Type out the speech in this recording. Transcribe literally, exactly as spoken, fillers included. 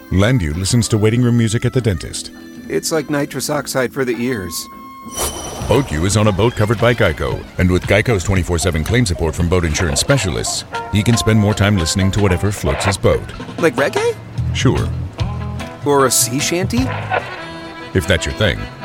Landu listens to waiting room music at the dentist. It's like nitrous oxide for the ears. BoatU is on a boat covered by Geico, and with Geico's twenty-four seven claim support from boat insurance specialists, he can spend more time listening to whatever floats his boat. Like reggae? Sure. Or a sea shanty? If that's your thing.